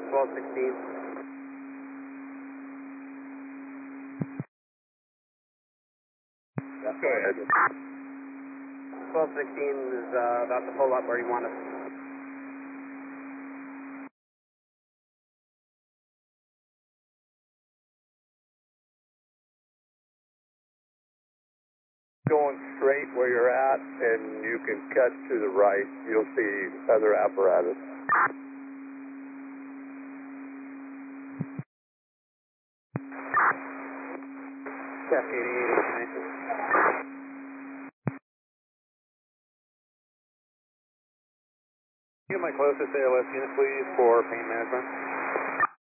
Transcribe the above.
1216. Go ahead. 1216 is about to pull up where you want us. Going straight where you're at, and you can cut to the right. You'll see other apparatus. Cascade 88. Get my closest ALS unit, please, for pain management.